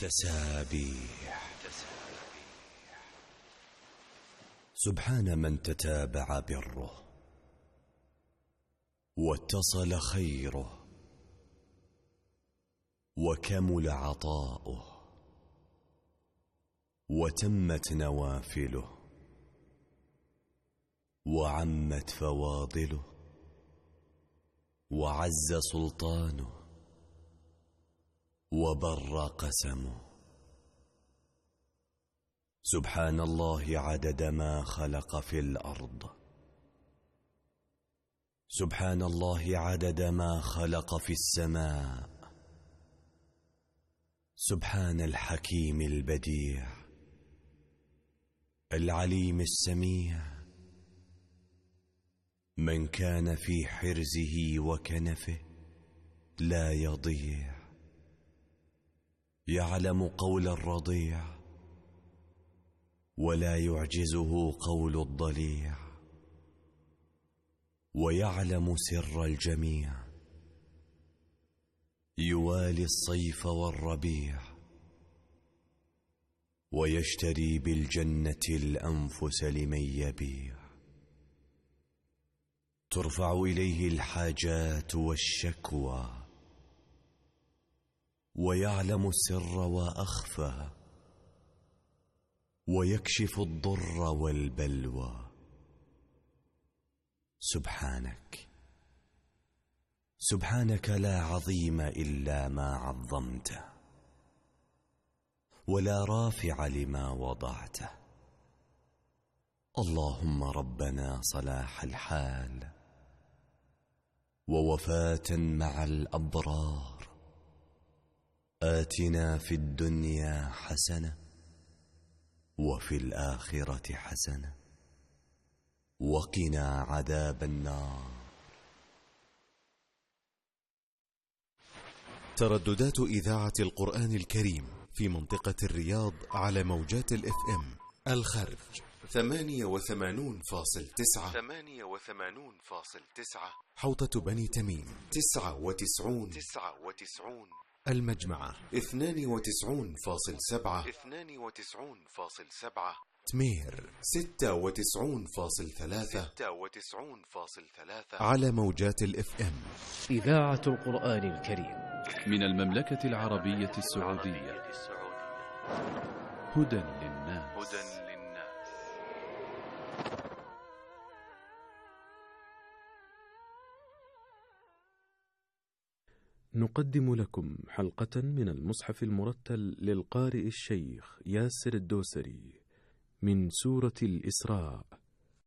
تسابيح. سبحان من تتابع بره واتصل خيره وكمل عطاؤه وتمت نوافله وعمت فواضله وعز سلطانه وبر قسمه. سبحان الله عدد ما خلق في الأرض، سبحان الله عدد ما خلق في السماء، سبحان الحكيم البديع العليم السميع، من كان في حرزه وكنفه لا يضيع، يعلم قول الرضيع ولا يعجزه قول الضليع، ويعلم سر الجميع، يوالي الصيف والربيع، ويشتري بالجنة الأنفس لمن يبيع. ترفع إليه الحاجات والشكوى، ويعلم السر وأخفى، ويكشف الضر والبلوى. سبحانك، سبحانك لا عظيم إلا ما عظمته، ولا رافع لما وضعته. اللهم ربنا صلاح الحال ووفاة مع الأبرار، آتنا في الدنيا حسنة وفي الآخرة حسنة وقنا عذاب النار. ترددات إذاعة القرآن الكريم في منطقة الرياض على موجات الإف إم الخارج 88.9 حوطة بني تميم 99 المجمعة 92.7 تمير 96.3 على موجات الإف إم. إذاعة القرآن الكريم من المملكة العربية السعودية. هدى للناس. نقدم لكم حلقة من المصحف المرتل للقارئ الشيخ ياسر الدوسري من سورة الإسراء